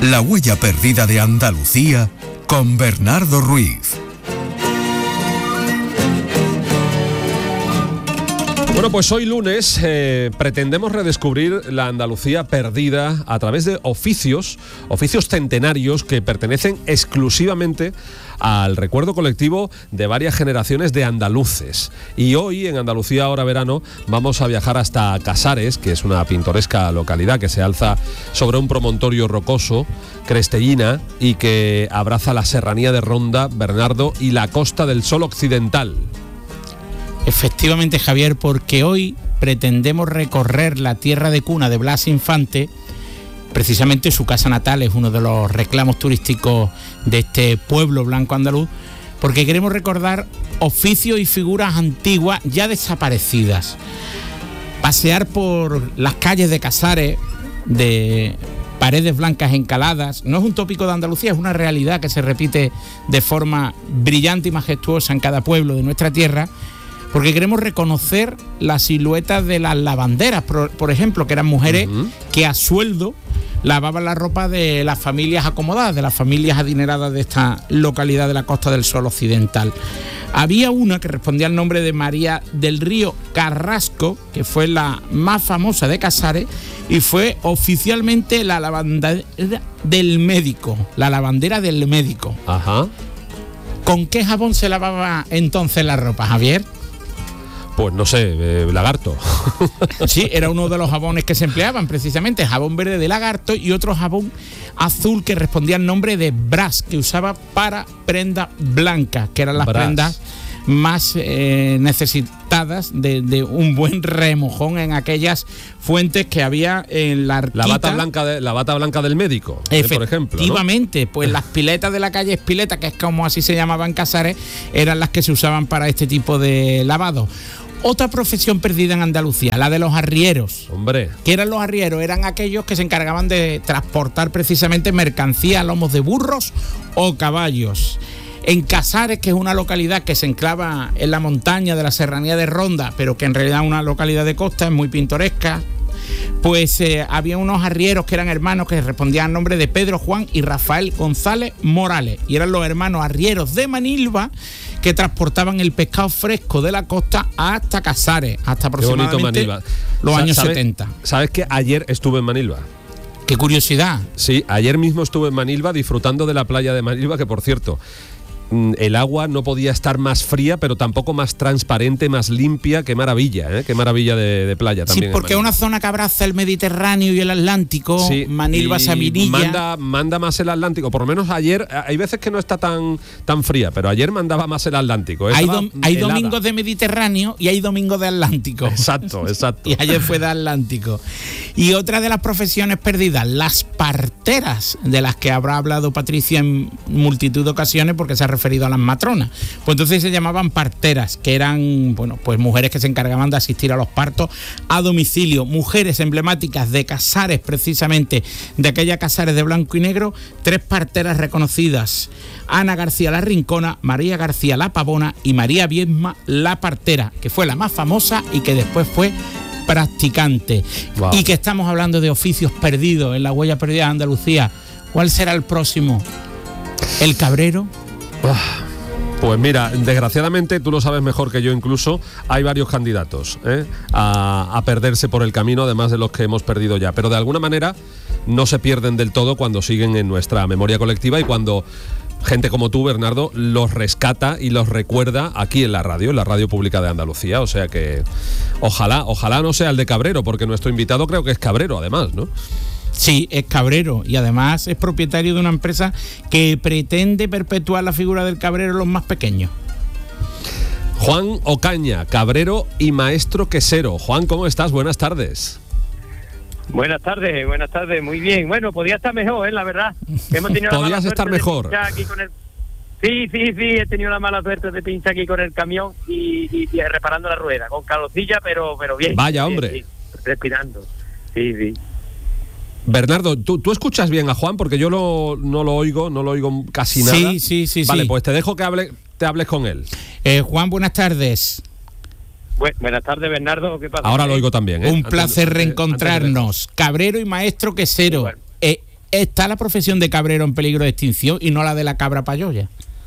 La huella perdida de Andalucía con Bernardo Ruiz. Bueno, pues hoy lunes pretendemos redescubrir la Andalucía perdida a través de oficios centenarios que pertenecen exclusivamente al recuerdo colectivo de varias generaciones de andaluces. Y hoy en Andalucía Ahora Verano vamos a viajar hasta Casares, que es una pintoresca localidad que se alza sobre un promontorio rocoso, Crestellina, y que abraza la serranía de Ronda, Bernardo, y la Costa del Sol occidental. Efectivamente, Javier, porque hoy pretendemos recorrer la tierra de cuna de Blas Infante. Precisamente su casa natal es uno de los reclamos turísticos de este pueblo blanco andaluz, porque queremos recordar oficios y figuras antiguas ya desaparecidas. Pasear por las calles de Casares, de paredes blancas encaladas, no es un tópico de Andalucía, es una realidad que se repite de forma brillante y majestuosa en cada pueblo de nuestra tierra, porque queremos reconocer la silueta de las lavanderas, por ejemplo, que eran mujeres que a sueldo lavaban la ropa de las familias acomodadas, de las familias adineradas de esta localidad de la Costa del Sol occidental. Había una que respondía al nombre de María del Río Carrasco, que fue la más famosa de Casares y fue oficialmente la lavandera del médico. La lavandera del médico. Ajá. ¿Con qué jabón se lavaba entonces la ropa, Javier? Pues no sé, lagarto. Sí, era uno de los jabones que se empleaban, precisamente, jabón verde de lagarto y otro jabón azul que respondía al nombre de Bras, que usaba para prendas blancas, que eran las prendas más necesitadas de un buen remojón en aquellas fuentes que había en la Arquita. La bata blanca del médico, por ejemplo, ¿no? Efectivamente, pues las piletas de la calle Espileta, que es como así se llamaban en Casares, eran las que se usaban para este tipo de lavado. Otra profesión perdida en Andalucía, la de los arrieros. Hombre. ¿Qué eran los arrieros? Eran aquellos que se encargaban de transportar precisamente mercancía a lomos de burros o caballos. En Casares, que es una localidad que se enclava en la montaña de la serranía de Ronda, pero que en realidad es una localidad de costa, es muy pintoresca, pues había unos arrieros que eran hermanos que respondían al nombre de Pedro Juan y Rafael González Morales, y eran los hermanos arrieros de Manilva que transportaban el pescado fresco de la costa hasta Casares, hasta aproximadamente los años 70. ¿Sabes que ayer estuve en Manilva? ¡Qué curiosidad! Sí, ayer mismo estuve en Manilva disfrutando de la playa de Manilva, que por cierto, el agua no podía estar más fría, pero tampoco más transparente, más limpia. Qué maravilla, ¿eh? Qué maravilla de playa también. Sí, porque es una zona que abraza el Mediterráneo y el Atlántico. Sí, Manilva, Saminilla. Manda más el Atlántico. Por lo menos ayer, hay veces que no está tan fría, pero ayer mandaba más el Atlántico. Hay domingos de Mediterráneo y hay domingos de Atlántico. Exacto. Y ayer fue de Atlántico. Y otra de las profesiones perdidas, las parteras, de las que habrá hablado Patricia en multitud de ocasiones, porque se ha referido a las matronas. Pues entonces se llamaban parteras, que eran, bueno, pues mujeres que se encargaban de asistir a los partos a domicilio. Mujeres emblemáticas de Casares, precisamente, de aquella Casares de blanco y negro, 3 parteras reconocidas: Ana García la Rincona, María García la Pavona y María Viedma la Partera, que fue la más famosa y que después fue practicante. Wow. Y que estamos hablando de oficios perdidos en la huella perdida de Andalucía. ¿Cuál será el próximo? ¿El cabrero? Pues mira, desgraciadamente, tú lo sabes mejor que yo incluso, hay varios candidatos a perderse por el camino, además de los que hemos perdido ya, pero de alguna manera no se pierden del todo cuando siguen en nuestra memoria colectiva y cuando gente como tú, Bernardo, los rescata y los recuerda aquí en la radio pública de Andalucía. O sea que ojalá no sea el de Cabrero, porque nuestro invitado creo que es cabrero además, ¿no? Sí, es cabrero y además es propietario de una empresa que pretende perpetuar la figura del cabrero en los más pequeños. Juan Ocaña, cabrero y maestro quesero. Juan, ¿cómo estás? Buenas tardes. Buenas tardes, muy bien. Bueno, podía estar mejor, la verdad. Hemos tenido ¿Podrías estar mejor? Aquí con el... Sí, he tenido la mala suerte de pinchar aquí con el camión y reparando la rueda, con calocilla, pero bien. Vaya, bien, hombre. Sí, respirando. Sí. Bernardo, ¿tú escuchas bien a Juan? Porque yo no lo oigo casi nada. Sí. Vale, pues te dejo que hables con él. Juan, buenas tardes. Buenas tardes, Bernardo. ¿Qué pasa? Ahora lo oigo también, ¿eh? Un placer reencontrarnos. Cabrero y maestro quesero. ¿está la profesión de cabrero en peligro de extinción y no la de la cabra payoya?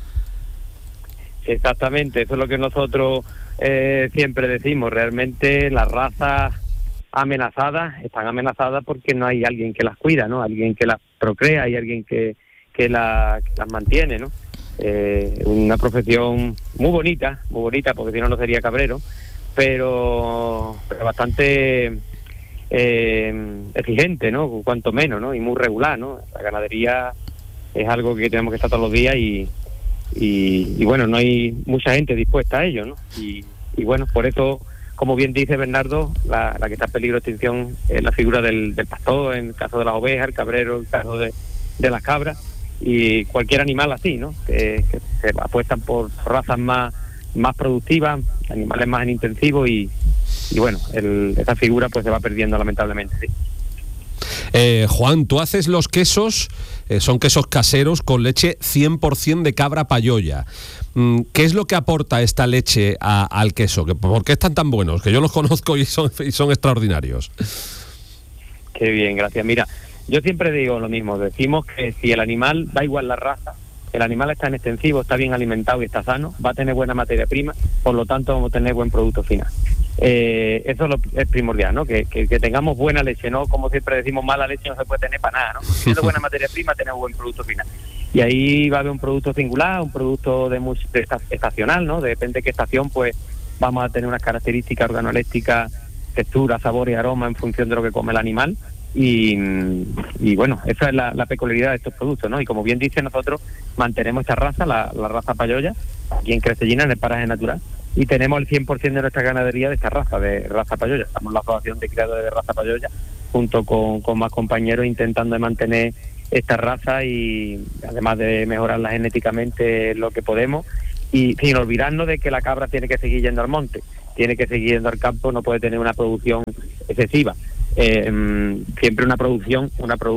Exactamente, eso es lo que nosotros siempre decimos. Realmente las razas amenazadas están amenazadas porque no hay alguien que las cuida, ¿no? Alguien que las procrea y alguien que las mantiene, ¿no? Una profesión muy bonita, porque si no, no sería cabrero, pero bastante exigente, ¿no? Cuanto menos, ¿no? Y muy regular, ¿no? La ganadería es algo que tenemos que estar todos los días y bueno, no hay mucha gente dispuesta a ello, ¿no? Y bueno, por eso, como bien dice Bernardo, la que está en peligro de extinción es la figura del pastor, en el caso de las ovejas, el cabrero, en el caso de las cabras, y cualquier animal así, ¿no? Que se apuestan por razas más productivas, animales más intensivos y bueno, esa figura pues se va perdiendo lamentablemente, sí. Juan, tú haces los quesos, son quesos caseros con leche 100% de cabra payoya. ¿Qué es lo que aporta esta leche al queso? ¿Por qué están tan buenos? Que yo los conozco y son extraordinarios. Qué bien, gracias. Mira, yo siempre digo lo mismo, decimos que si el animal, da igual la raza, el animal está en extensivo, está bien alimentado y está sano, va a tener buena materia prima, por lo tanto vamos a tener buen producto final. Eso es primordial, ¿no? Que tengamos buena leche, no como siempre decimos, mala leche no se puede tener para nada, ¿no? Teniendo buena materia prima tenemos buen producto final. Y ahí va a haber un producto singular, un producto estacional, ¿no? Depende de qué estación, pues vamos a tener unas características organolépticas, textura, sabor y aroma en función de lo que come el animal. Y bueno, esa es la peculiaridad de estos productos, ¿no? Y como bien dice, nosotros mantenemos esta raza, la raza payoya, aquí en Crestellina, en el paraje natural, y tenemos el 100% de nuestra ganadería de esta raza, de raza payoya. Estamos en la asociación de criadores de raza payoya, junto con más compañeros, intentando mantener esta raza y además de mejorarla genéticamente lo que podemos, y sin olvidarnos de que la cabra tiene que seguir yendo al monte, tiene que seguir yendo al campo, no puede tener una producción excesiva. Siempre una producción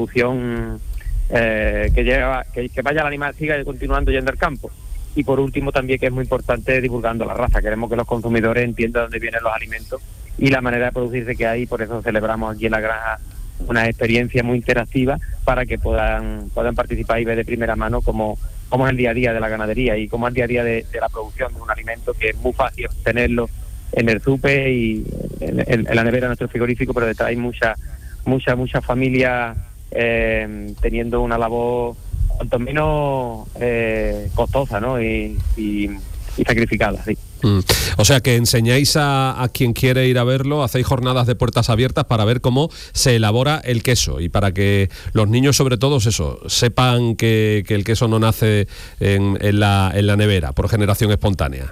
que vaya el animal, siga continuando yendo al campo. Y por último también, que es muy importante, divulgando la raza. Queremos que los consumidores entiendan dónde vienen los alimentos y la manera de producirse que hay. Por eso celebramos aquí en la granja una experiencia muy interactiva para que puedan participar y ver de primera mano cómo es el día a día de la ganadería y cómo es el día a día de la producción de un alimento que es muy fácil obtenerlo en el súper y en la nevera de nuestro frigorífico, pero detrás hay mucha familia teniendo una labor cuanto menos costosa, ¿no? y sacrificada, sí. O sea que enseñáis a quien quiere ir a verlo, hacéis jornadas de puertas abiertas para ver cómo se elabora el queso y para que los niños, sobre todo, sepan que el queso no nace en la nevera por generación espontánea.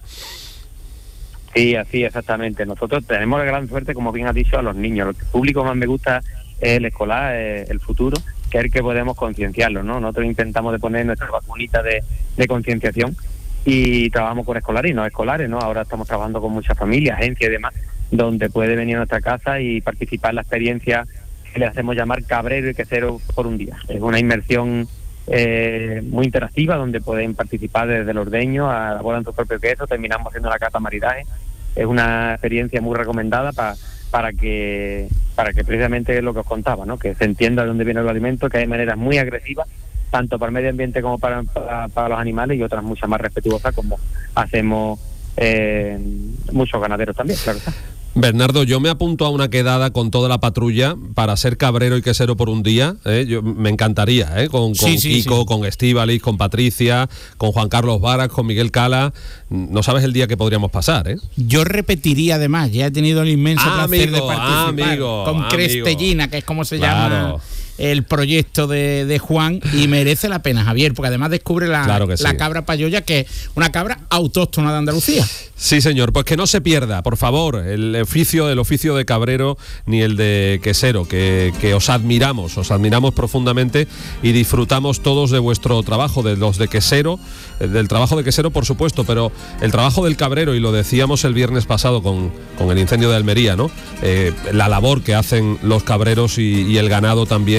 Sí, así exactamente. Nosotros tenemos la gran suerte, como bien has dicho, a los niños. El público más me gusta es el escolar, el futuro, que es el que podemos concienciarlo, ¿no? Nosotros intentamos de poner nuestra vacunita de concienciación y trabajamos con escolares, ¿no? Ahora estamos trabajando con muchas familias, agencias y demás, donde puede venir a nuestra casa y participar en la experiencia que le hacemos llamar Cabrero y Quesero por un día. Es una inmersión muy interactiva, donde pueden participar desde el ordeño a elaborar su propio queso, terminamos haciendo la cata maridaje. Es una experiencia muy recomendada para que precisamente es lo que os contaba, ¿no? Que se entienda de dónde viene el alimento, que hay maneras muy agresivas, tanto para el medio ambiente como para los animales, y otras muchas más respetuosas, como hacemos muchos ganaderos también, claro está. Bernardo, yo me apunto a una quedada con toda la patrulla para ser cabrero y quesero por un día. Me encantaría, con Kiko, con Estíbaliz, con Patricia, con Juan Carlos Varas, con Miguel Cala. No sabes el día que podríamos pasar, ¿eh? Yo repetiría, además, ya he tenido el inmenso placer de participar con Crestellina, que es como se llama el proyecto de Juan, y merece la pena, Javier, porque además descubre la cabra payoya, que es una cabra autóctona de Andalucía. Sí, señor, pues que no se pierda, por favor, el oficio de cabrero ni el de quesero, que os admiramos profundamente y disfrutamos todos de vuestro trabajo, de los de quesero, del trabajo de quesero, por supuesto, pero el trabajo del cabrero, y lo decíamos el viernes pasado con el incendio de Almería, ¿no? La labor que hacen los cabreros y el ganado también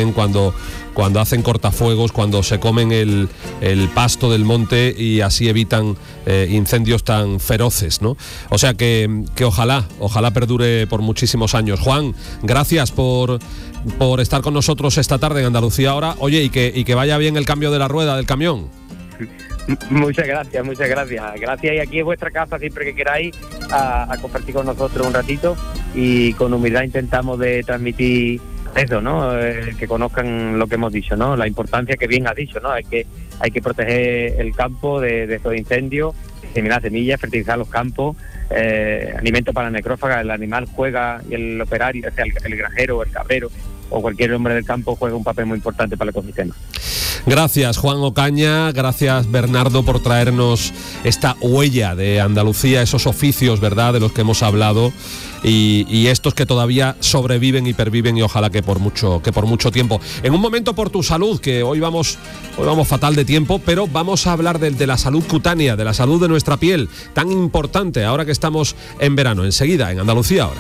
también cuando hacen cortafuegos, cuando se comen el pasto del monte y así evitan incendios tan feroces, ¿no? O sea que ojalá perdure por muchísimos años. Juan, gracias por estar con nosotros esta tarde en Andalucía Ahora. Oye, y que vaya bien el cambio de la rueda del camión. Muchas gracias. Gracias, y aquí es vuestra casa siempre que queráis a compartir con nosotros un ratito, y con humildad intentamos de transmitir eso, ¿no? Que conozcan lo que hemos dicho, ¿no? La importancia que bien has dicho, ¿no? Hay que proteger el campo de estos incendios, sembrar semillas, fertilizar los campos, alimento para la necrófaga. El animal juega, y el operario, o sea, el granjero, el cabrero o cualquier hombre del campo juega un papel muy importante para el ecosistema. Gracias, Juan Ocaña, gracias, Bernardo, por traernos esta huella de Andalucía, esos oficios, ¿verdad?, de los que hemos hablado, y estos que todavía sobreviven y perviven, y ojalá que por mucho tiempo. En un momento, por tu salud, que hoy vamos fatal de tiempo, pero vamos a hablar de la salud cutánea, de la salud de nuestra piel, tan importante ahora que estamos en verano. Enseguida, en Andalucía Ahora.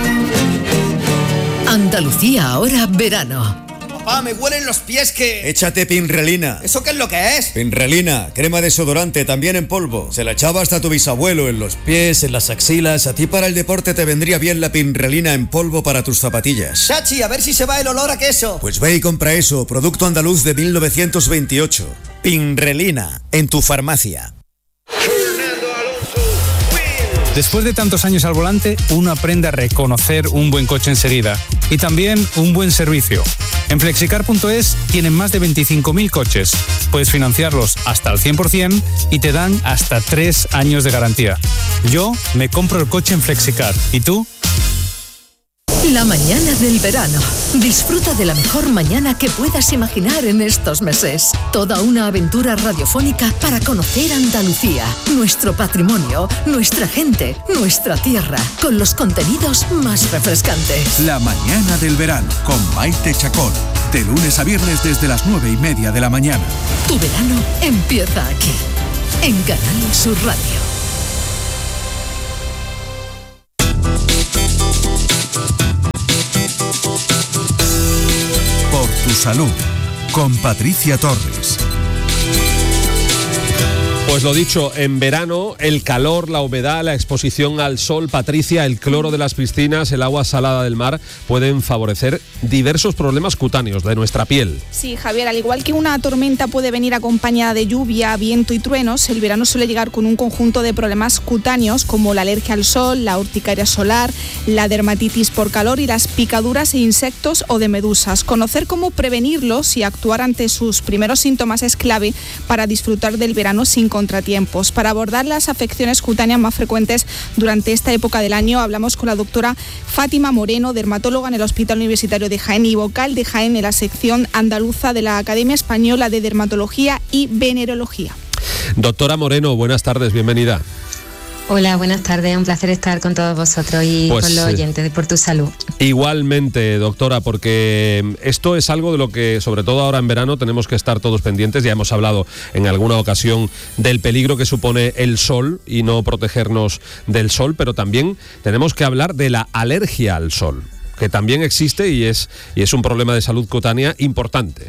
Andalucía Ahora verano. Papá, me huelen los pies que... Échate Pinrelina. ¿Eso qué es lo que es? Pinrelina, crema desodorante, también en polvo. Se la echaba hasta tu bisabuelo, en los pies, en las axilas. A ti para el deporte te vendría bien la Pinrelina en polvo para tus zapatillas. Chachi, a ver si se va el olor a queso. Pues ve y compra eso, producto andaluz de 1928. Pinrelina, en tu farmacia. Después de tantos años al volante, uno aprende a reconocer un buen coche enseguida y también un buen servicio. En Flexicar.es tienen más de 25.000 coches. Puedes financiarlos hasta el 100% y te dan hasta 3 años de garantía. Yo me compro el coche en Flexicar. ¿Y tú? La mañana del verano. Disfruta de la mejor mañana que puedas imaginar en estos meses. Toda una aventura radiofónica para conocer Andalucía, nuestro patrimonio, nuestra gente, nuestra tierra, con los contenidos más refrescantes. La mañana del verano, con Maite Chacón. De lunes a viernes desde las 9:30 de la mañana. Tu verano empieza aquí, en Canal Sur Radio. Tu salud, con Patricia Torres. Pues lo dicho, en verano el calor, la humedad, la exposición al sol, Patricia, el cloro de las piscinas, el agua salada del mar pueden favorecer diversos problemas cutáneos de nuestra piel. Sí, Javier, al igual que una tormenta puede venir acompañada de lluvia, viento y truenos, el verano suele llegar con un conjunto de problemas cutáneos como la alergia al sol, la urticaria solar, la dermatitis por calor y las picaduras de insectos o de medusas. Conocer cómo prevenirlos y actuar ante sus primeros síntomas es clave para disfrutar del verano sin contratiempos. Para abordar las afecciones cutáneas más frecuentes durante esta época del año, hablamos con la doctora Fátima Moreno, dermatóloga en el Hospital Universitario de Jaén y vocal de Jaén en la sección andaluza de la Academia Española de Dermatología y Venerología. Doctora Moreno, buenas tardes, bienvenida. Hola, buenas tardes, un placer estar con todos vosotros y pues, con los oyentes de Por Tu Salud. Igualmente, doctora, porque esto es algo de lo que, sobre todo ahora en verano, tenemos que estar todos pendientes. Ya hemos hablado en alguna ocasión del peligro que supone el sol y no protegernos del sol, pero también tenemos que hablar de la alergia al sol, que también existe y es un problema de salud cutánea importante.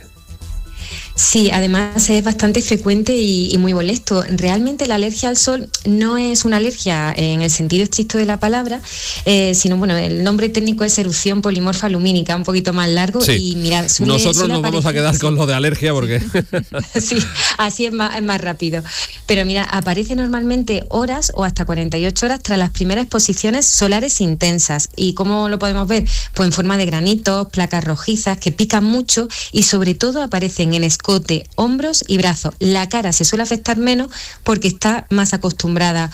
Sí, además es bastante frecuente y muy molesto. Realmente la alergia al sol no es una alergia en el sentido estricto de la palabra, sino, bueno, el nombre técnico es erupción polimorfa lumínica, un poquito más largo. Sí. Y mira, nosotros nos vamos a quedar con lo de alergia porque... Sí, así es más rápido. Pero mira, aparece normalmente horas o hasta 48 horas tras las primeras exposiciones solares intensas. ¿Y cómo lo podemos ver? Pues en forma de granitos, placas rojizas que pican mucho y sobre todo aparecen en escote, hombros y brazos. La cara se suele afectar menos porque está más acostumbrada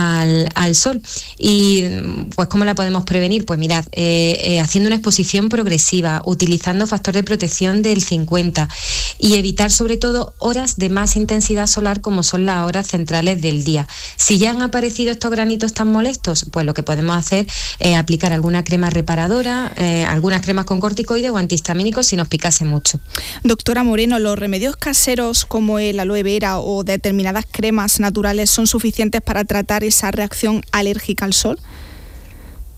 al sol. Y pues ¿cómo la podemos prevenir? Pues mirad, haciendo una exposición progresiva, utilizando factor de protección del 50 y evitar sobre todo horas de más intensidad solar como son las horas centrales del día. Si ya han aparecido estos granitos tan molestos, pues lo que podemos hacer es aplicar alguna crema reparadora, algunas cremas con corticoides o antihistamínicos si nos picase mucho. Doctora Moreno, ¿los remedios caseros como el aloe vera o determinadas cremas naturales son suficientes para tratar esa reacción alérgica al sol?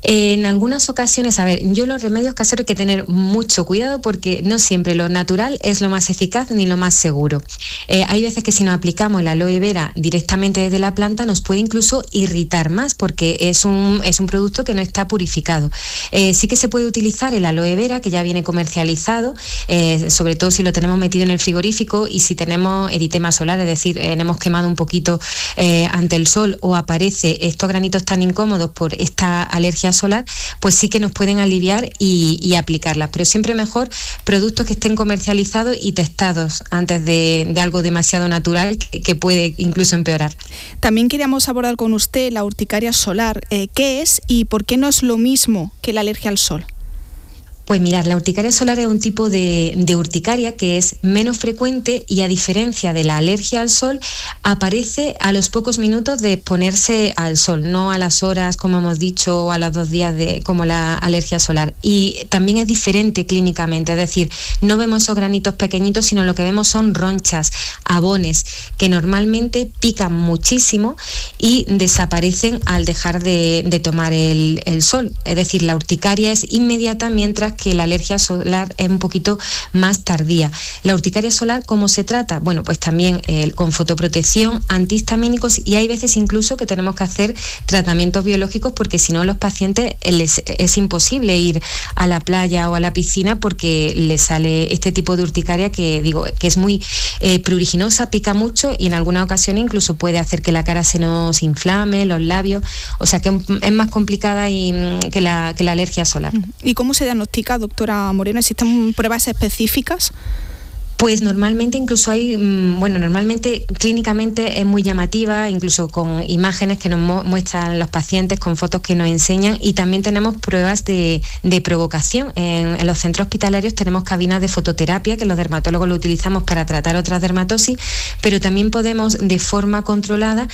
En algunas ocasiones, a ver, yo los remedios caseros hay que tener mucho cuidado porque no siempre lo natural es lo más eficaz ni lo más seguro. Hay veces que si nos aplicamos la aloe vera directamente desde la planta nos puede incluso irritar más porque es un producto que no está purificado. Sí que se puede utilizar el aloe vera que ya viene comercializado, sobre todo si lo tenemos metido en el frigorífico y si tenemos eritema solar, es decir, hemos quemado un poquito ante el sol o aparece estos granitos tan incómodos por esta alergia solar, pues sí que nos pueden aliviar y aplicarlas, pero siempre mejor productos que estén comercializados y testados antes de algo demasiado natural que puede incluso empeorar. También queríamos abordar con usted la urticaria solar. ¿Qué es y por qué no es lo mismo que la alergia al sol? Pues mirad, la urticaria solar es un tipo de urticaria que es menos frecuente y a diferencia de la alergia al sol, aparece a los pocos minutos de exponerse al sol, no a las horas, como hemos dicho, o a los 2 días como la alergia solar. Y también es diferente clínicamente, es decir, no vemos esos granitos pequeñitos, sino lo que vemos son ronchas, abones, que normalmente pican muchísimo y desaparecen al dejar de tomar el sol. Es decir, la urticaria es inmediata, mientras que la alergia solar es un poquito más tardía. La urticaria solar, ¿cómo se trata? Bueno, pues también con fotoprotección, antihistamínicos y hay veces incluso que tenemos que hacer tratamientos biológicos porque si no a los pacientes es imposible ir a la playa o a la piscina porque les sale este tipo de urticaria que es muy pruriginosa, pica mucho y en algunas ocasiones incluso puede hacer que la cara se nos inflame, los labios, o sea que es más complicada que la alergia solar. ¿Y cómo se diagnostica, doctora Moreno? ¿Existen pruebas específicas? Pues normalmente incluso hay, normalmente clínicamente es muy llamativa, incluso con imágenes que nos muestran los pacientes, con fotos que nos enseñan y también tenemos pruebas de provocación. En los centros hospitalarios tenemos cabinas de fototerapia que los dermatólogos lo utilizamos para tratar otras dermatosis, pero también podemos de forma controlada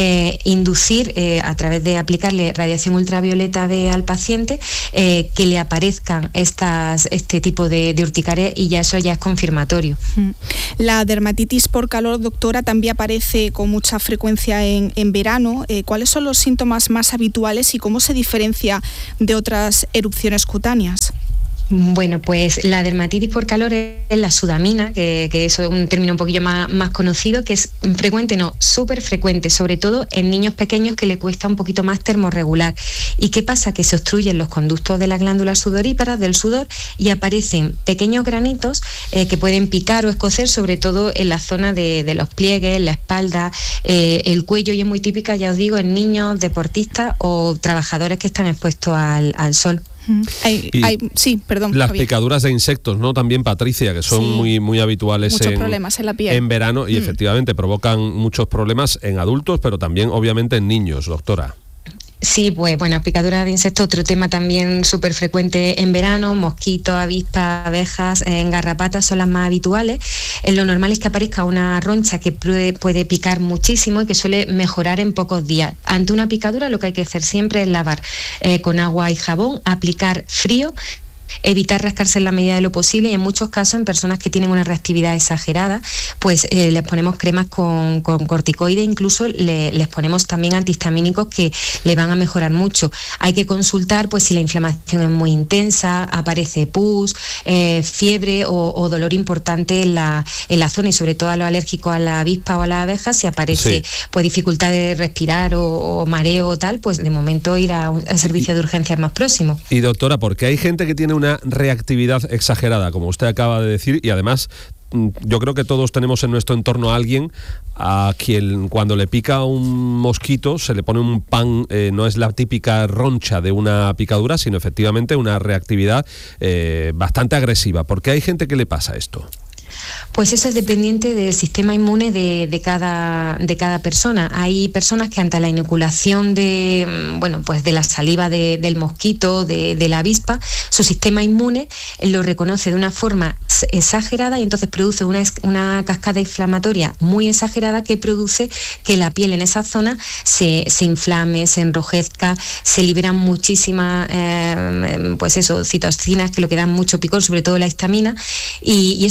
inducir a través de aplicarle radiación ultravioleta al paciente que le aparezcan este tipo de urticaria y ya eso ya es confirmatorio. La dermatitis por calor, doctora, también aparece con mucha frecuencia en verano. ¿Cuáles son los síntomas más habituales y cómo se diferencia de otras erupciones cutáneas? Bueno, pues la dermatitis por calor es la sudamina, que eso es un término un poquillo más conocido, que es frecuente, no, súper frecuente, sobre todo en niños pequeños que le cuesta un poquito más termorregular. ¿Y qué pasa? Que se obstruyen los conductos de las glándulas sudoríparas del sudor y aparecen pequeños granitos que pueden picar o escocer, sobre todo en la zona de los pliegues, la espalda, el cuello, y es muy típica, ya os digo, en niños, deportistas o trabajadores que están expuestos al sol. Las Javier. Picaduras de insectos, ¿no? También, Patricia, que son muy habituales problemas en la piel. En verano y efectivamente provocan muchos problemas en adultos, pero también obviamente en niños, doctora. Sí, pues bueno, picadura de insectos, otro tema también súper frecuente en verano, mosquitos, avispas, abejas, garrapatas son las más habituales. Lo normal es que aparezca una roncha que puede picar muchísimo y que suele mejorar en pocos días. Ante una picadura lo que hay que hacer siempre es lavar con agua y jabón, aplicar frío, evitar rascarse en la medida de lo posible y en muchos casos en personas que tienen una reactividad exagerada pues les ponemos cremas con corticoides, incluso les ponemos también antihistamínicos que le van a mejorar mucho. Hay que consultar pues si la inflamación es muy intensa, aparece pus, fiebre o dolor importante en la zona y sobre todo a los alérgicos a la avispa o a las abejas, si aparece pues dificultad de respirar o mareo o tal, pues de momento ir al servicio de urgencias más próximo. Y doctora, porque hay gente que tiene una reactividad exagerada, como usted acaba de decir, y además yo creo que todos tenemos en nuestro entorno a alguien a quien cuando le pica un mosquito se le pone un pan, no es la típica roncha de una picadura, sino efectivamente una reactividad bastante agresiva. ¿Por qué hay gente que le pasa esto? Pues eso es dependiente del sistema inmune de cada persona. Hay personas que ante la inoculación de la saliva del mosquito, de la avispa, su sistema inmune lo reconoce de una forma exagerada y entonces produce una cascada inflamatoria muy exagerada que produce que la piel en esa zona se inflame, se enrojezca, se liberan muchísimas citocinas que lo que dan mucho picor, sobre todo la histamina, y eso es dependiente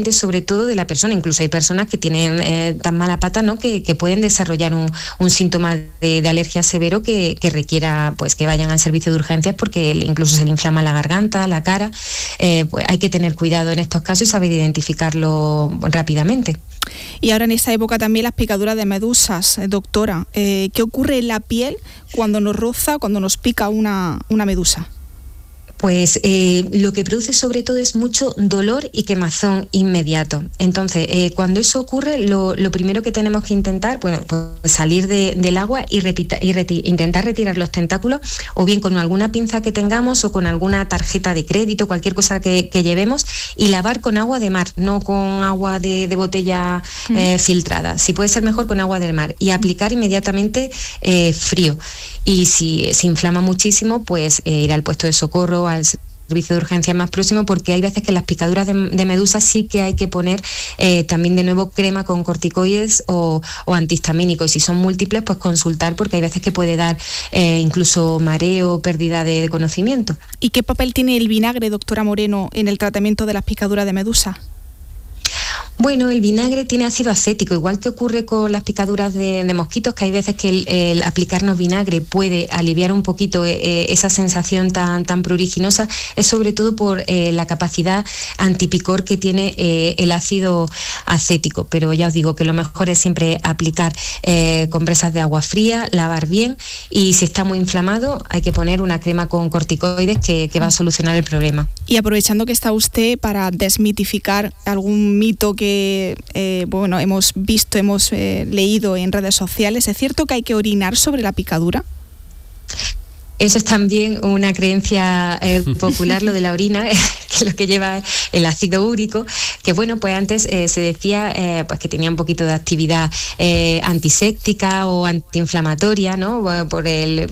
depende sobre todo de la persona. Incluso hay personas que tienen tan mala pata, ¿no?, que pueden desarrollar un síntoma de alergia severo que requiera pues que vayan al servicio de urgencias porque incluso se le inflama la garganta, la cara. Pues hay que tener cuidado en estos casos y saber identificarlo rápidamente. Y ahora en esta época también las picaduras de medusas, doctora. ¿Qué ocurre en la piel cuando nos roza, cuando nos pica una medusa? Pues lo que produce sobre todo es mucho dolor y quemazón inmediato. Entonces, cuando eso ocurre, lo primero que tenemos que intentar, pues salir del agua y intentar retirar los tentáculos, o bien con alguna pinza que tengamos o con alguna tarjeta de crédito, cualquier cosa que llevemos, y lavar con agua de mar, no con agua de botella filtrada. Si puede ser mejor con agua del mar, y aplicar inmediatamente frío. Y si se inflama muchísimo, pues ir al puesto de socorro, al servicio de urgencia más próximo, porque hay veces que las picaduras de medusa sí que hay que poner también de nuevo crema con corticoides o antihistamínicos. Y si son múltiples, pues consultar, porque hay veces que puede dar incluso mareo, pérdida de conocimiento. ¿Y qué papel tiene el vinagre, doctora Moreno, en el tratamiento de las picaduras de medusa? Bueno, el vinagre tiene ácido acético, igual que ocurre con las picaduras de mosquitos, que hay veces que el aplicarnos vinagre puede aliviar un poquito esa sensación tan pruriginosa. Es sobre todo por la capacidad antipicor que tiene el ácido acético. Pero ya os digo que lo mejor es siempre aplicar compresas de agua fría, lavar bien, y si está muy inflamado hay que poner una crema con corticoides que va a solucionar el problema. Y aprovechando que está usted para desmitificar algún mito que hemos visto, hemos leído en redes sociales, ¿es cierto que hay que orinar sobre la picadura? Eso es también una creencia popular, lo de la orina, que lo que lleva el ácido úrico, que bueno, pues antes se decía pues que tenía un poquito de actividad antiséptica o antiinflamatoria, ¿no?, por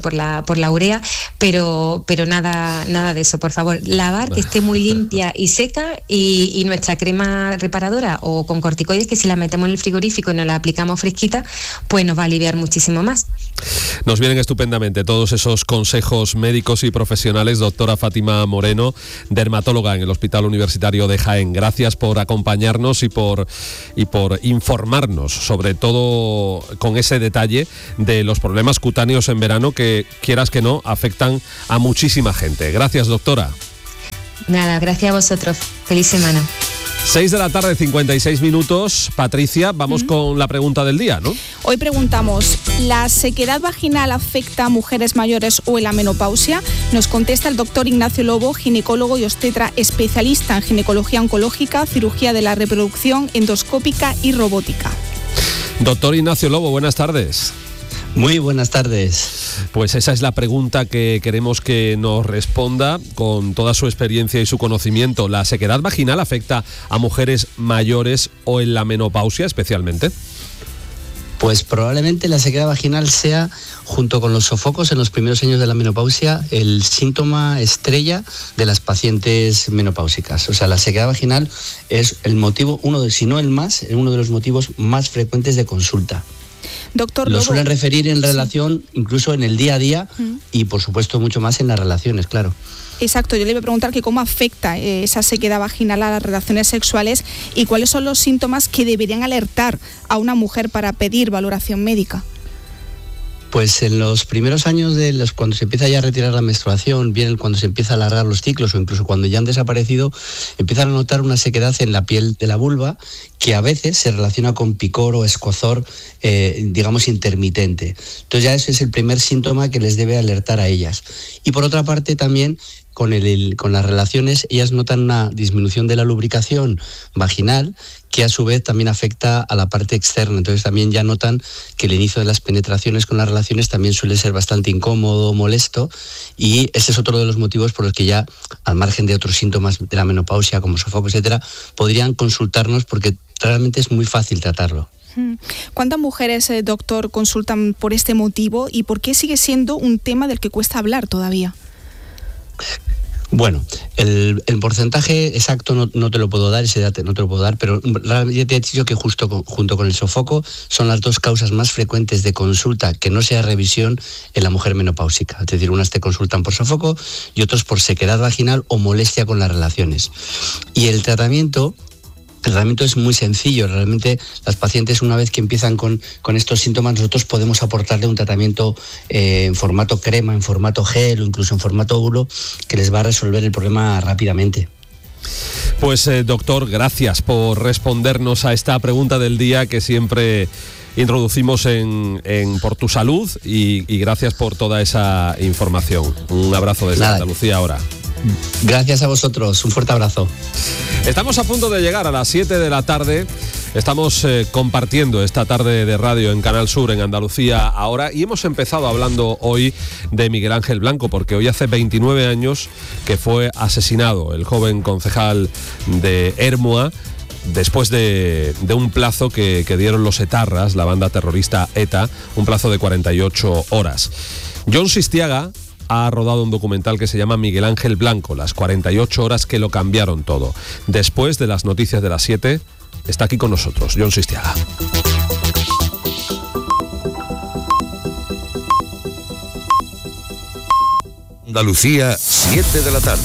la urea, pero nada de eso. Por favor, lavar, que esté muy limpia y seca, y nuestra crema reparadora o con corticoides, que si la metemos en el frigorífico y nos la aplicamos fresquita, pues nos va a aliviar muchísimo más. Nos vienen estupendamente todos esos consejos médicos y profesionales, doctora Fátima Moreno, dermatóloga en el Hospital Universitario de Jaén. Gracias por acompañarnos y por informarnos, sobre todo con ese detalle de los problemas cutáneos en verano que, quieras que no, afectan a muchísima gente. Gracias, doctora. Nada, gracias a vosotros. Feliz semana. 6 de la tarde, 56 minutos. Patricia, vamos con la pregunta del día, ¿no? Hoy preguntamos, ¿la sequedad vaginal afecta a mujeres mayores o en la menopausia? Nos contesta el doctor Ignacio Lobo, ginecólogo y obstetra especialista en ginecología oncológica, cirugía de la reproducción, endoscópica y robótica. Doctor Ignacio Lobo, buenas tardes. Muy buenas tardes. Pues esa es la pregunta que queremos que nos responda con toda su experiencia y su conocimiento. ¿La sequedad vaginal afecta a mujeres mayores o en la menopausia especialmente? Pues probablemente la sequedad vaginal sea, junto con los sofocos en los primeros años de la menopausia, el síntoma estrella de las pacientes menopáusicas. O sea, la sequedad vaginal es el motivo, uno de los motivos más frecuentes de consulta. Doctor Lobo. Lo suelen referir en relación, incluso en el día a día, y por supuesto mucho más en las relaciones, claro. Exacto, yo le iba a preguntar que cómo afecta esa sequedad vaginal a las relaciones sexuales y cuáles son los síntomas que deberían alertar a una mujer para pedir valoración médica. Pues en los primeros años cuando se empieza ya a retirar la menstruación, bien cuando se empieza a alargar los ciclos o incluso cuando ya han desaparecido, empiezan a notar una sequedad en la piel de la vulva que a veces se relaciona con picor o escozor, digamos, intermitente. Entonces ya ese es el primer síntoma que les debe alertar a ellas. Y por otra parte también, con las relaciones, ellas notan una disminución de la lubricación vaginal que a su vez también afecta a la parte externa. Entonces también ya notan que el inicio de las penetraciones con las relaciones también suele ser bastante incómodo, molesto, y ese es otro de los motivos por los que ya, al margen de otros síntomas de la menopausia como sofocos, etcétera, podrían consultarnos porque realmente es muy fácil tratarlo. ¿Cuántas mujeres, doctor, consultan por este motivo y por qué sigue siendo un tema del que cuesta hablar todavía? Bueno, el porcentaje exacto no te lo puedo dar, ese dato no te lo puedo dar, pero ya te he dicho que junto con el sofoco son las dos causas más frecuentes de consulta que no sea revisión en la mujer menopáusica. Es decir, unas te consultan por sofoco y otros por sequedad vaginal o molestia con las relaciones. Y el tratamiento El tratamiento es muy sencillo. Realmente las pacientes, una vez que empiezan con estos síntomas, nosotros podemos aportarle un tratamiento en formato crema, en formato gel o incluso en formato hulo, que les va a resolver el problema rápidamente. Pues doctor, gracias por respondernos a esta pregunta del día que siempre introducimos en Por tu Salud, y gracias por toda esa información. Un abrazo desde Andalucía ahora. Gracias a vosotros, un fuerte abrazo. Estamos a punto de llegar a las 7 de la tarde. Estamos compartiendo esta tarde de radio en Canal Sur, en Andalucía ahora, y hemos empezado hablando hoy de Miguel Ángel Blanco, porque hoy hace 29 años que fue asesinado el joven concejal de Ermua, después de un plazo que dieron los etarras, la banda terrorista ETA, un plazo de 48 horas. Jon Sistiaga ha rodado un documental que se llama Miguel Ángel Blanco, las 48 horas que lo cambiaron todo. Después de las noticias de las 7, está aquí con nosotros Jon Sistiaga. Andalucía, 7 de la tarde.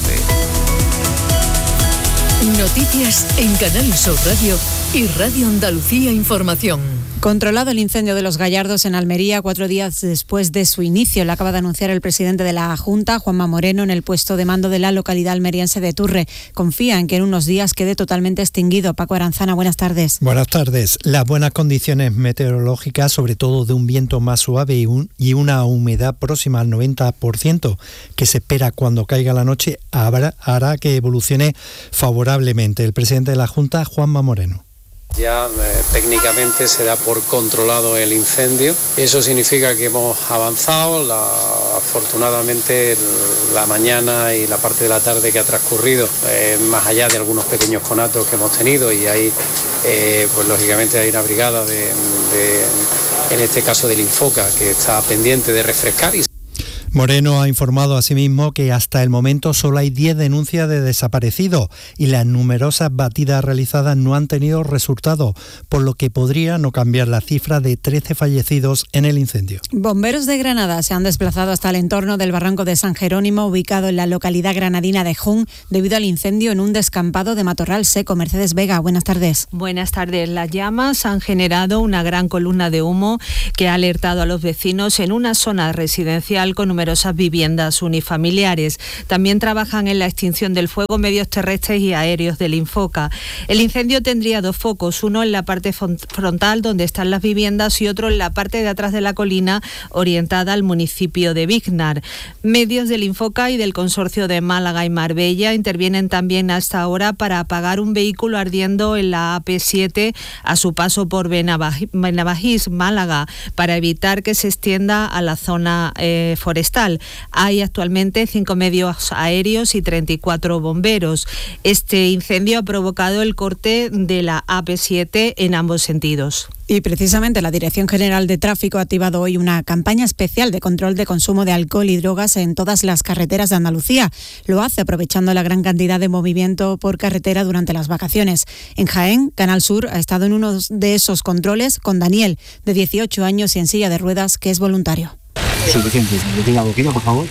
Noticias en Canal Sur Radio y Radio Andalucía Información. Controlado el incendio de Los Gallardos en Almería 4 días después de su inicio. Lo acaba de anunciar el presidente de la Junta, Juanma Moreno, en el puesto de mando de la localidad almeriense de Turre. Confía en que en unos días quede totalmente extinguido. Paco Aranzana, buenas tardes. Buenas tardes. Las buenas condiciones meteorológicas, sobre todo de un viento más suave y una humedad próxima al 90%, que se espera cuando caiga la noche, hará que evolucione favorablemente. El presidente de la Junta, Juanma Moreno. Ya técnicamente se da por controlado el incendio. Eso significa que hemos avanzado. Afortunadamente la mañana y la parte de la tarde que ha transcurrido, más allá de algunos pequeños conatos que hemos tenido, y ahí pues lógicamente hay una brigada en este caso del Infoca, que está pendiente de refrescar. Moreno ha informado asimismo que hasta el momento solo hay 10 denuncias de desaparecidos y las numerosas batidas realizadas no han tenido resultado, por lo que podría no cambiar la cifra de 13 fallecidos en el incendio. Bomberos de Granada se han desplazado hasta el entorno del barranco de San Jerónimo, ubicado en la localidad granadina de Jun, debido al incendio en un descampado de matorral seco. Mercedes Vega, buenas tardes. Buenas tardes. Las llamas han generado una gran columna de humo que ha alertado a los vecinos en una zona residencial con numerosas viviendas unifamiliares. También trabajan en la extinción del fuego medios terrestres y aéreos del Infoca. El incendio tendría 2 focos, uno en la parte frontal donde están las viviendas y otro en la parte de atrás de la colina orientada al municipio de Vignar. Medios del Infoca y del consorcio de Málaga y Marbella intervienen también hasta ahora para apagar un vehículo ardiendo en la AP7 a su paso por Benavagís, Málaga, para evitar que se extienda a la zona forestal. Hay actualmente 5 medios aéreos y 34 bomberos. Este incendio ha provocado el corte de la AP7 en ambos sentidos. Y precisamente la Dirección General de Tráfico ha activado hoy una campaña especial de control de consumo de alcohol y drogas en todas las carreteras de Andalucía. Lo hace aprovechando la gran cantidad de movimiento por carretera durante las vacaciones. En Jaén, Canal Sur ha estado en uno de esos controles con Daniel, de 18 años y en silla de ruedas, que es voluntario. Suficiente. ¿Me tiene la boquilla, por favor?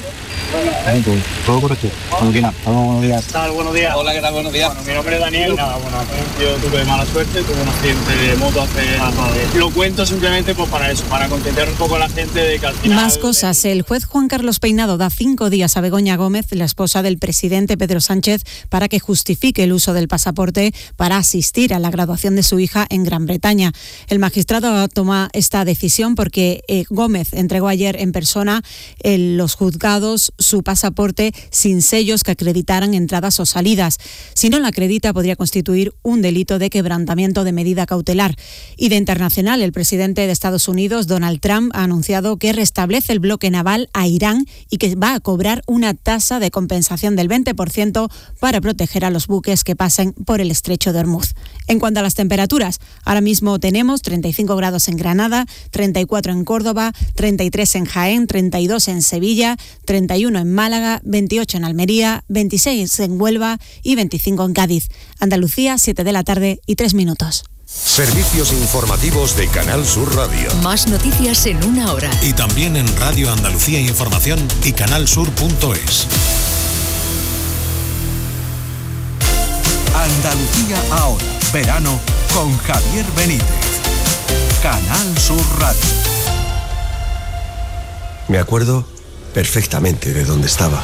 Todo correcto. Buenos días. ¿Qué tal? Buenos días. Hola, ¿qué tal? Buenos días. Bueno, mi nombre es Daniel. Nada, bueno, yo tuve mala suerte, tuve un accidente de moto hace... Lo cuento simplemente pues para eso, para concienciar un poco a la gente de que al final... Más cosas. El juez Juan Carlos Peinado da 5 días a Begoña Gómez, la esposa del presidente Pedro Sánchez, para que justifique el uso del pasaporte para asistir a la graduación de su hija en Gran Bretaña. El magistrado toma esta decisión porque Gómez entregó ayer en persona en los juzgados su pasaporte sin sellos que acreditaran entradas o salidas. Si no la acredita, podría constituir un delito de quebrantamiento de medida cautelar. Y de internacional, el presidente de Estados Unidos, Donald Trump, ha anunciado que restablece el bloque naval a Irán y que va a cobrar una tasa de compensación del 20% para proteger a los buques que pasen por el estrecho de Hormuz. En cuanto a las temperaturas, ahora mismo tenemos 35 grados en Granada, 34 en Córdoba, 33 en Jaén, 32 en Sevilla, 31 en Málaga, 28 en Almería, 26 en Huelva y 25 en Cádiz. Andalucía, 7 de la tarde y 3 minutos. Servicios informativos de Canal Sur Radio. Más noticias en una hora. Y también en Radio Andalucía Información y canalsur.es. Andalucía ahora. Verano con Javier Benítez. Canal Sur Radio. Me acuerdo perfectamente de dónde estaba.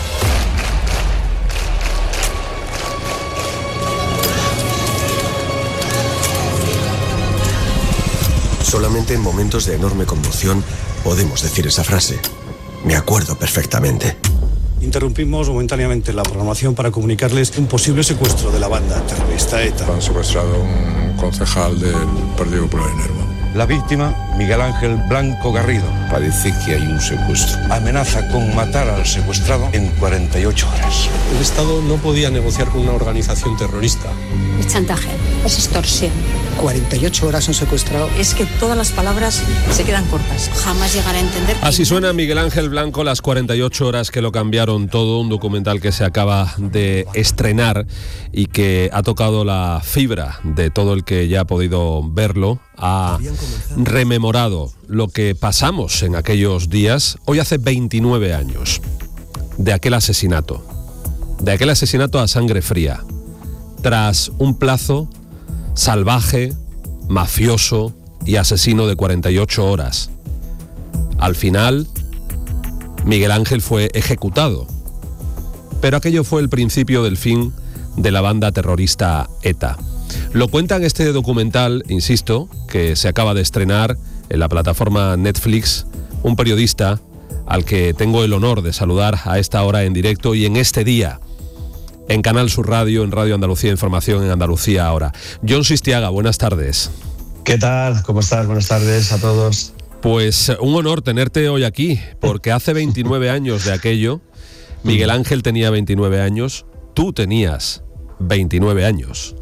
Solamente en momentos de enorme conmoción podemos decir esa frase. Me acuerdo perfectamente. Interrumpimos momentáneamente la programación para comunicarles un posible secuestro de la banda terrorista ETA. Han secuestrado a un concejal del Partido Popular en Nerva. La víctima, Miguel Ángel Blanco Garrido. Parece que hay un secuestro. Amenaza con matar al secuestrado en 48 horas. El Estado no podía negociar con una organización terrorista. Es chantaje, es extorsión. 48 horas un secuestrado. Es que todas las palabras se quedan cortas. Jamás llegaré a entender. Así suena Miguel Ángel Blanco, las 48 horas que lo cambiaron todo, un documental que se acaba de estrenar y que ha tocado la fibra de todo el que ya ha podido verlo, ha rememorado lo que pasamos en aquellos días, hoy hace 29 años, de aquel asesinato a sangre fría, tras un plazo salvaje, mafioso y asesino de 48 horas. Al final, Miguel Ángel fue ejecutado, pero aquello fue el principio del fin de la banda terrorista ETA. Lo cuenta en este documental, insisto, que se acaba de estrenar en la plataforma Netflix, un periodista al que tengo el honor de saludar a esta hora en directo y en este día, en Canal Sur Radio, en Radio Andalucía Información, en Andalucía Ahora. Jon Sistiaga, buenas tardes. ¿Qué tal? ¿Cómo estás? Buenas tardes a todos. Pues un honor tenerte hoy aquí, porque hace 29 años de aquello, Miguel Ángel tenía 29 años, tú tenías 29 años.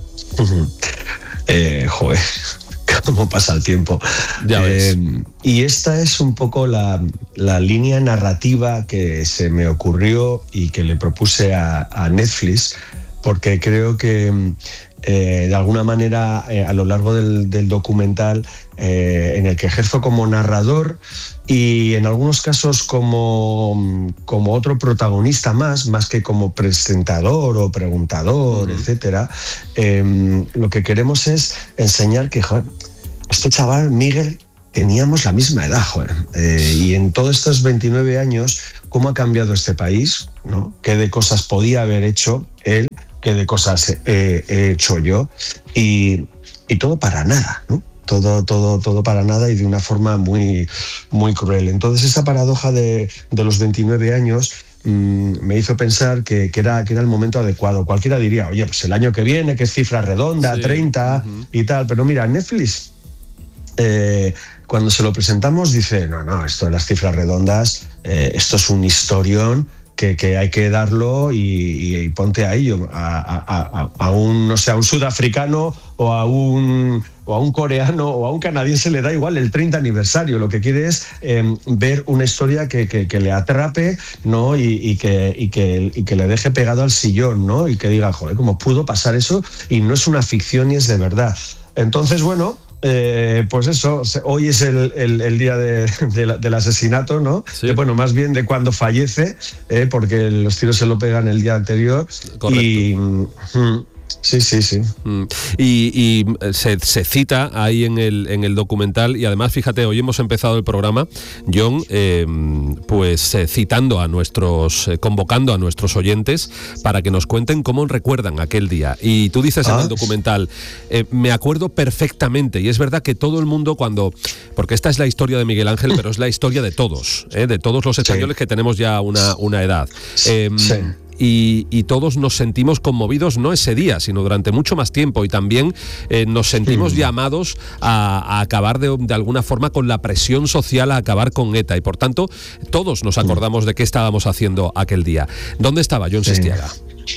Joder, cómo pasa el tiempo. Ya ves. Y esta es un poco la línea narrativa que se me ocurrió y que le propuse a Netflix, porque creo que de alguna manera a lo largo del documental, en el que ejerzo como narrador y en algunos casos como otro protagonista más que como presentador o preguntador, etcétera, lo que queremos es enseñar que, joder, este chaval, Miguel, teníamos la misma edad, joder. Y en todos estos 29 años, ¿cómo ha cambiado este país? ¿No? ¿Qué de cosas podía haber hecho él? ¿Qué de cosas he hecho yo? Y todo para nada, ¿no? Todo para nada y de una forma muy, muy cruel. Entonces esa paradoja de los 29 años me hizo pensar que era el momento adecuado. Cualquiera diría, oye, pues el año que viene, que es cifra redonda, sí, 30 y tal. Pero mira, Netflix, cuando se lo presentamos, dice, no, esto de las cifras redondas, esto es un historión que hay que darlo y ponte a ello, a un sudafricano o a un coreano o a un canadiense le da igual el 30 aniversario. Lo que quiere es ver una historia que le atrape, ¿no? y que le deje pegado al sillón, ¿no? Y que diga, joder, ¿cómo pudo pasar eso? Y no es una ficción ni es de verdad. Entonces, bueno, pues eso, hoy es el día del asesinato, ¿no? Sí. Bueno, más bien de cuando fallece, porque los tiros se lo pegan el día anterior. Correcto. Sí. Y se cita ahí en el documental, y además, fíjate, hoy hemos empezado el programa, Jon, citando convocando a nuestros oyentes para que nos cuenten cómo recuerdan aquel día. Y tú dices en el documental, me acuerdo perfectamente, y es verdad que todo el mundo porque esta es la historia de Miguel Ángel, pero es la historia de todos los españoles que tenemos ya una edad. Sí. Y todos nos sentimos conmovidos, no ese día, sino durante mucho más tiempo, y también nos sentimos llamados a acabar de alguna forma con la presión social, a acabar con ETA, y por tanto todos nos acordamos de qué estábamos haciendo aquel día. ¿Dónde estaba Jon Sistiaga?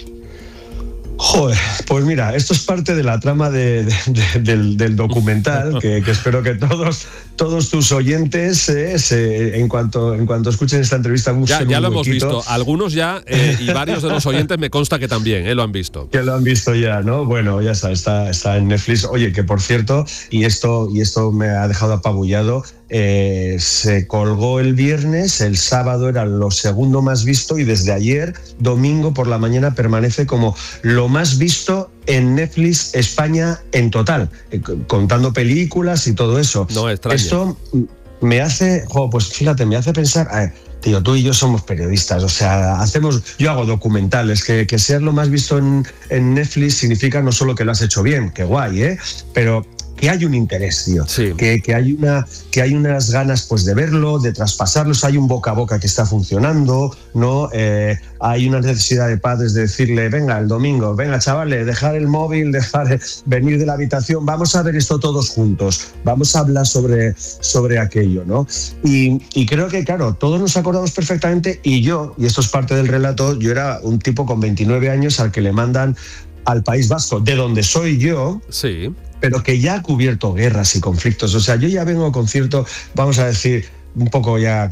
Joder, pues mira, esto es parte de la trama del documental que espero que todos tus oyentes, en cuanto escuchen esta entrevista, ya lo hemos visto. Algunos ya, y varios de los oyentes me consta que también lo han visto. Que lo han visto ya, ¿no? Bueno, ya está en Netflix. Oye, que por cierto, y esto me ha dejado apabullado, se colgó el viernes, el sábado era lo segundo más visto, y desde ayer, domingo por la mañana, permanece como lo más visto en Netflix España en total, contando películas y todo eso. No extraño. Esto me hace, pues fíjate, me hace pensar, tío, tú y yo somos periodistas, o sea, yo hago documentales, que seas lo más visto en Netflix significa no solo que lo has hecho bien, que guay, pero que hay un interés, tío, sí. que hay unas ganas pues de verlo, de traspasarlos, hay un boca a boca que está funcionando, ¿no? Hay una necesidad de padres de decirle, venga, el domingo, venga, chavales, dejar el móvil, venir de la habitación, vamos a ver esto todos juntos, vamos a hablar sobre aquello, ¿no? Y creo que, claro, todos nos acordamos perfectamente, y esto es parte del relato, yo era un tipo con 29 años al que le mandan al País Vasco, de donde soy yo, sí, pero que ya ha cubierto guerras y conflictos. O sea, yo ya vengo con cierto, vamos a decir, un poco ya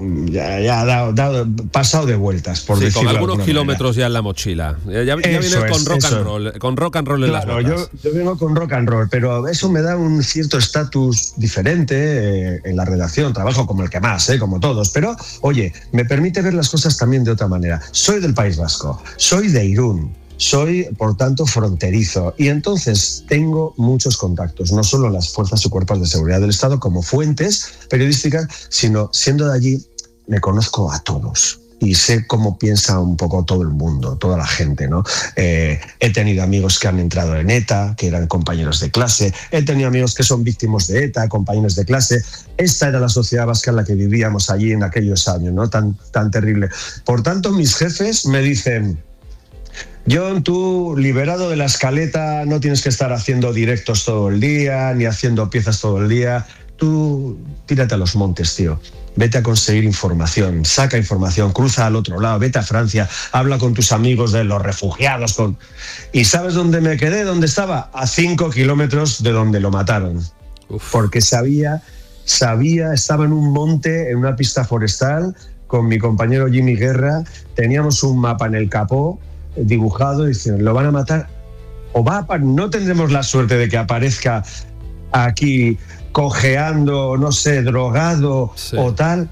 pasado de vueltas, por decirlo con algunos de kilómetros manera. ya en la mochila. Ya vienes con rock and roll en las botas. Yo vengo con rock and roll, pero eso me da un cierto estatus diferente en la redacción. Trabajo como el que más, como todos, pero oye, me permite ver las cosas también de otra manera. Soy del País Vasco, soy de Irún, soy, por tanto, fronterizo, y entonces tengo muchos contactos, no solo en las fuerzas y cuerpos de seguridad del Estado como fuentes periodísticas, sino siendo de allí me conozco a todos y sé cómo piensa un poco todo el mundo, toda la gente, ¿no? He tenido amigos que han entrado en ETA, que eran compañeros de clase, he tenido amigos que son víctimas de ETA, compañeros de clase. Esta era la sociedad vasca en la que vivíamos allí en aquellos años, ¿no? Tan terrible. Por tanto, mis jefes me dicen: John, tú, liberado de la escaleta, no tienes que estar haciendo directos todo el día, ni haciendo piezas todo el día. Tú tírate a los montes, tío. Vete a conseguir información, saca información, cruza al otro lado, vete a Francia, habla con tus amigos de los refugiados. ¿Y sabes dónde me quedé? ¿Dónde estaba? A 5 kilómetros de donde lo mataron. Porque sabía, estaba en un monte, en una pista forestal, con mi compañero Jimmy Guerra, teníamos un mapa en el capó, dibujado, diciendo, lo van a matar, no tendremos la suerte de que aparezca aquí cojeando, no sé, drogado, sí, o tal,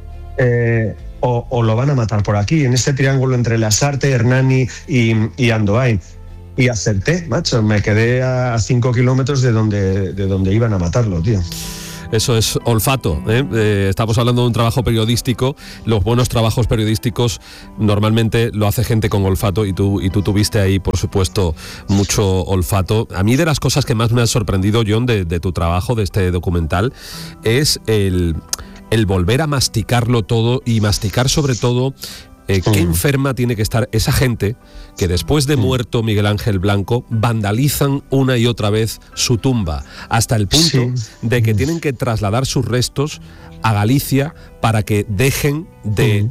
o lo van a matar por aquí, en este triángulo entre Lasarte, Hernani y Andoain. Y acerté, macho, me quedé a 5 kilómetros de donde iban a matarlo, tío. Eso es olfato, ¿eh? Estamos hablando de un trabajo periodístico. Los buenos trabajos periodísticos normalmente lo hace gente con olfato, y tú tuviste ahí, por supuesto, mucho olfato. A mí, de las cosas que más me ha sorprendido, John, de tu trabajo, de este documental, es el volver a masticarlo todo, y masticar sobre todo qué enferma tiene que estar esa gente que después de muerto Miguel Ángel Blanco vandalizan una y otra vez su tumba, hasta el punto de que tienen que trasladar sus restos a Galicia para que dejen de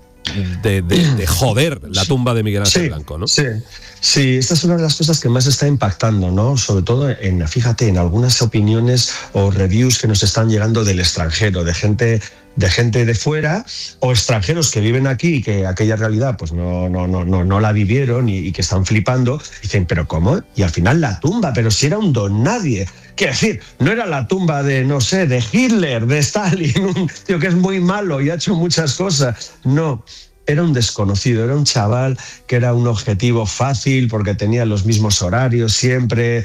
joder la tumba de Miguel Ángel Blanco, ¿no? Sí, esta es una de las cosas que más está impactando, ¿no? Sobre todo fíjate, en algunas opiniones o reviews que nos están llegando del extranjero, de gente de fuera, o extranjeros que viven aquí y que aquella realidad pues no la vivieron y que están flipando. Dicen, ¿pero cómo? Y al final la tumba, pero si era un don nadie. Quiero decir, no era la tumba de, no sé, de Hitler, de Stalin, un tío que es muy malo y ha hecho muchas cosas. No, era un desconocido, era un chaval que era un objetivo fácil porque tenía los mismos horarios siempre,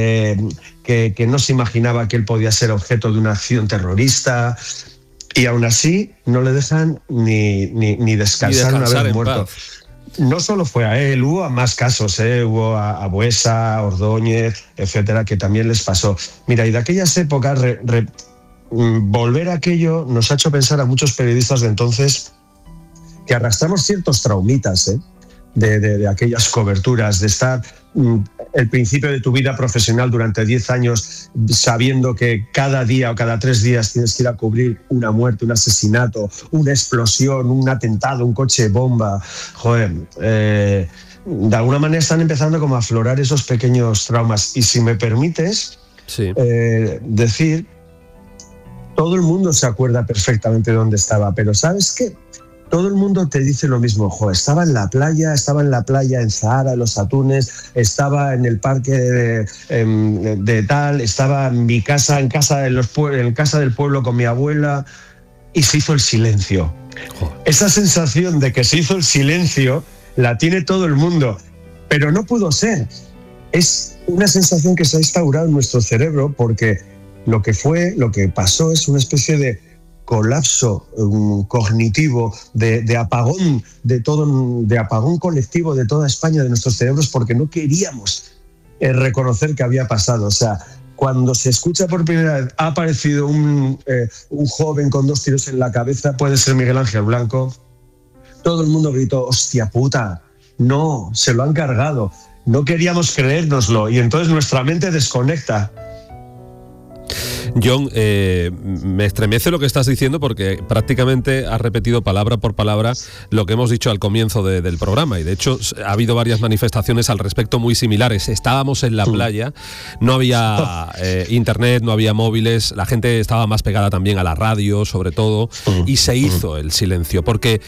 que no se imaginaba que él podía ser objeto de una acción terrorista. Y aún así no le dejan ni descansar una vez muerto. No solo fue a él, hubo a más casos, hubo a Buesa, Ordóñez, etcétera, que también les pasó. Mira, y de aquellas épocas, volver a aquello nos ha hecho pensar a muchos periodistas de entonces que arrastramos ciertos traumitas, de aquellas coberturas, de estar el principio de tu vida profesional durante 10 años sabiendo que cada día o cada 3 días tienes que ir a cubrir una muerte, un asesinato, una explosión, un atentado, un coche bomba. Joder, de alguna manera están empezando como a aflorar esos pequeños traumas. Y si me permites decir, todo el mundo se acuerda perfectamente de dónde estaba, pero ¿sabes qué? Todo el mundo te dice lo mismo. estaba en la playa en Zahara, en los atunes, estaba en el parque de tal, estaba en mi casa, en casa del pueblo con mi abuela, y se hizo el silencio. Esa sensación de que se hizo el silencio la tiene todo el mundo, pero no pudo ser. es una sensación que se ha instaurado en nuestro cerebro, porque lo que pasó es una especie de colapso cognitivo, de apagón de apagón colectivo de toda España, de nuestros cerebros, porque no queríamos reconocer que había pasado. O sea, cuando se escucha por primera vez, ha aparecido un joven con 2 tiros en la cabeza, puede ser Miguel Ángel Blanco, todo el mundo gritó, hostia puta, no, se lo han cargado. No queríamos creérnoslo y entonces nuestra mente desconecta. John, me estremece lo que estás diciendo, porque prácticamente has repetido palabra por palabra lo que hemos dicho al comienzo del programa, y de hecho ha habido varias manifestaciones al respecto muy similares. Estábamos en la playa, no había internet, no había móviles, la gente estaba más pegada también a la radio sobre todo, y se hizo el silencio, porque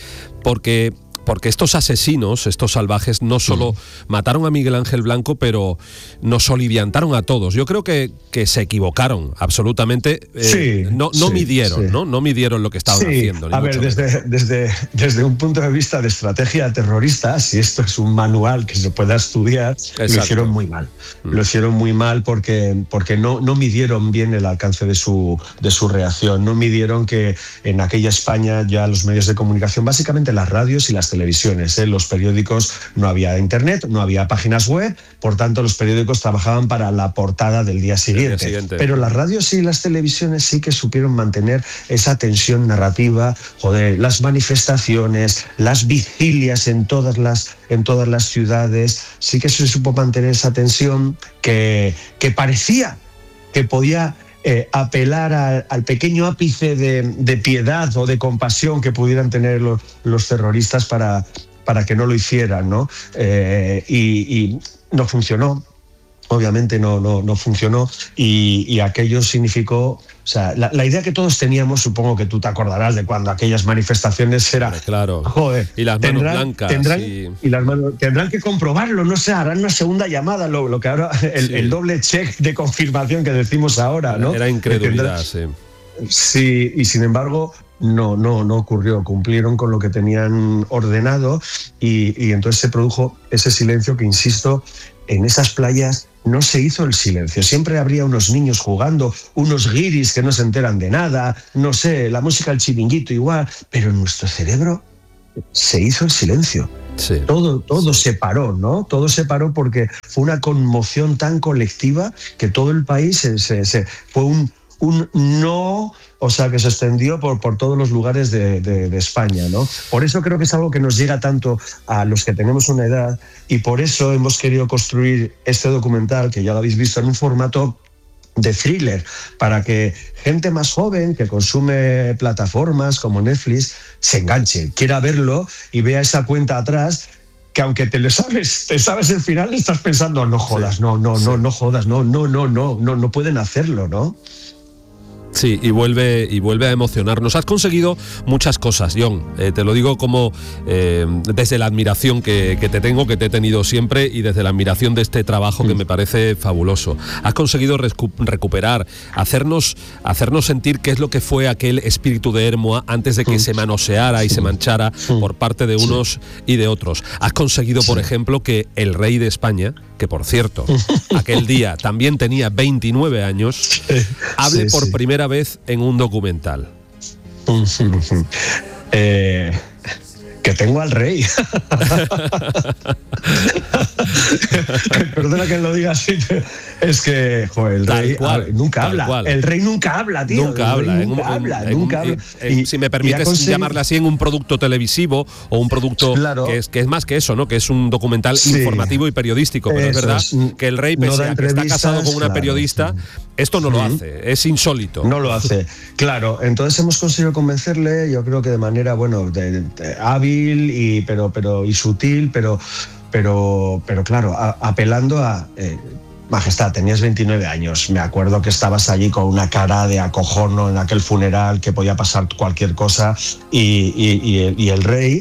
estos asesinos, estos salvajes, no solo mataron a Miguel Ángel Blanco, pero nos soliviantaron a todos. Yo creo que se equivocaron absolutamente. No midieron lo que estaban haciendo. A ver, desde un punto de vista de estrategia terrorista, si esto es un manual que se pueda estudiar, lo hicieron muy mal. Lo hicieron muy mal porque no midieron bien el alcance de su reacción. No midieron que en aquella España ya los medios de comunicación, básicamente las radios y las televisiones, los periódicos, no había internet, no había páginas web, por tanto los periódicos trabajaban para la portada del día siguiente. Pero las radios y las televisiones sí que supieron mantener esa tensión narrativa, las manifestaciones, las vigilias en todas las ciudades, sí que se supo mantener esa tensión que parecía que podía apelar al pequeño ápice de piedad o de compasión que pudieran tener los terroristas para que no lo hicieran, ¿no? Y no funcionó. Obviamente no funcionó, y aquello significó, o sea, la idea que todos teníamos, supongo que tú te acordarás de cuando aquellas manifestaciones era, claro, joder, y las manos blancas tendrán que comprobarlo, no sé, harán una segunda llamada, lo que ahora el doble check de confirmación que decimos ahora, ¿no? Era incredulidad, sí, y sin embargo no ocurrió, cumplieron con lo que tenían ordenado, y entonces se produjo ese silencio que, insisto, en esas playas no se hizo el silencio. Siempre habría unos niños jugando, unos guiris que no se enteran de nada, no sé, la música del chiringuito igual, pero en nuestro cerebro se hizo el silencio. Sí. Todo se paró, ¿no? Todo se paró porque fue una conmoción tan colectiva que todo el país fue un no, o sea, que se extendió por todos los lugares de España, ¿no? Por eso creo que es algo que nos llega tanto a los que tenemos una edad, y por eso hemos querido construir este documental, que ya lo habéis visto, en un formato de thriller, para que gente más joven que consume plataformas como Netflix se enganche, quiera verlo y vea esa cuenta atrás, que aunque te sabes el final, estás pensando, no jodas, no jodas, no pueden hacerlo, ¿no? Sí, y vuelve a emocionarnos. Has conseguido muchas cosas, John. Te lo digo como desde la admiración que te tengo, que te he tenido siempre, y desde la admiración de este trabajo que me parece fabuloso. Has conseguido recuperar, hacernos sentir qué es lo que fue aquel espíritu de Hermoa antes de que se manoseara y se manchara por parte de unos y de otros. Has conseguido, por ejemplo, que el rey de España, que por cierto, aquel día también tenía 29 años, hable por primera vez en un documental. Que tengo al rey. Perdona que lo diga así. Es que, joder, el rey nunca habla. El rey nunca habla, tío. Nunca habla. Si me permites llamarle así, en un producto televisivo o un producto que es más que eso, ¿no? Que es un documental informativo y periodístico. Pero es verdad que el rey, pese a que está casado con una periodista, esto no lo hace. Es insólito. No lo hace. Claro, entonces hemos conseguido convencerle, yo creo que de manera, hábil y sutil, pero claro, apelando a Majestad, tenías 29 años, me acuerdo que estabas allí con una cara de acojono en aquel funeral, que podía pasar cualquier cosa, y el rey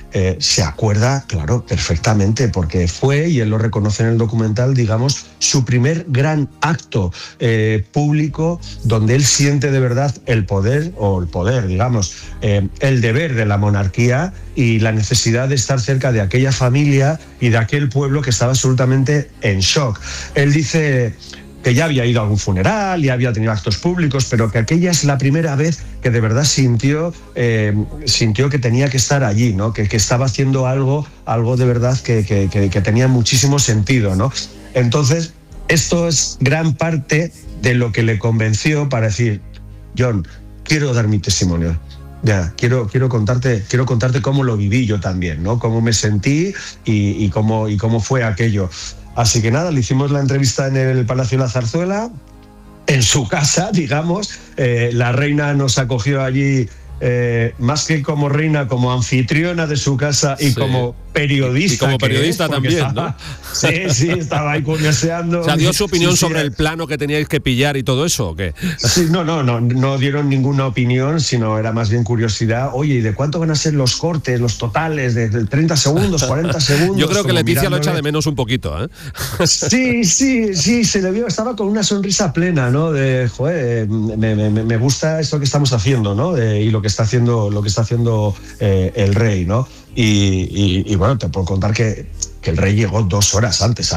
se acuerda, claro, perfectamente, porque fue, y él lo reconoce en el documental, digamos, su primer gran acto público donde él siente de verdad el poder, digamos, el deber de la monarquía y la necesidad de estar cerca de aquella familia y de aquel pueblo que estaba absolutamente en shock. Él dice que ya había ido a algún funeral, ya había tenido actos públicos, pero que aquella es la primera vez que de verdad sintió que tenía que estar allí, ¿no? Que estaba haciendo algo de verdad que tenía muchísimo sentido, ¿no? Entonces, esto es gran parte de lo que le convenció para decir: John, quiero dar mi testimonio. Ya, quiero contarte cómo lo viví yo también, ¿no? Cómo me sentí y cómo fue aquello. Así que nada, le hicimos la entrevista en el Palacio de la Zarzuela, en su casa, digamos. La reina nos acogió allí, más que como reina, como anfitriona de su casa y como periodista. Y como periodista también, estaba, ¿no? Sí, estaba ahí curioseando. O sea, ¿dio su opinión sobre el plano que teníais que pillar y todo eso o qué? Sí, no dieron ninguna opinión, sino era más bien curiosidad. Oye, ¿y de cuánto van a ser los cortes, los totales? ¿De 30 segundos, 40 segundos? Yo creo que Leticia lo echa de menos un poquito, ¿eh? Sí, se le vio, estaba con una sonrisa plena, ¿no? De, joder, me gusta esto que estamos haciendo, ¿no? Y lo que está haciendo el rey, ¿no? Y bueno, te puedo contar que el rey llegó 2 horas antes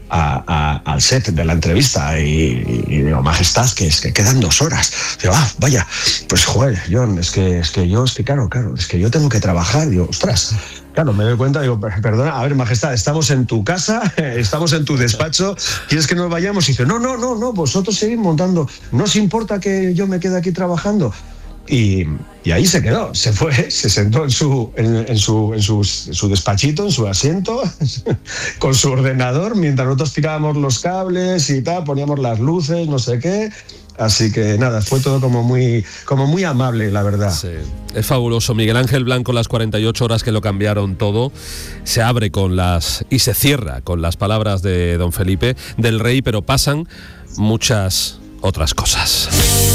al set de la entrevista y digo: Majestad, que quedan 2 horas. Digo: vaya, pues joder, John, es que claro, es que yo tengo que trabajar. Digo: ostras. Claro, me doy cuenta, digo: perdona, a ver, Majestad, estamos en tu casa, estamos en tu despacho, ¿quieres que nos vayamos? Y dice: no, vosotros seguid montando, ¿no os importa que yo me quede aquí trabajando? Y ahí se quedó, se fue, se sentó en su despachito, en su asiento, con su ordenador, mientras nosotros tirábamos los cables y tal, poníamos las luces, no sé qué. Así que nada, fue todo como muy amable, la verdad. Sí, es fabuloso. Miguel Ángel Blanco, las 48 horas que lo cambiaron todo, se abre y se cierra con las palabras de don Felipe, del rey, pero pasan muchas otras cosas.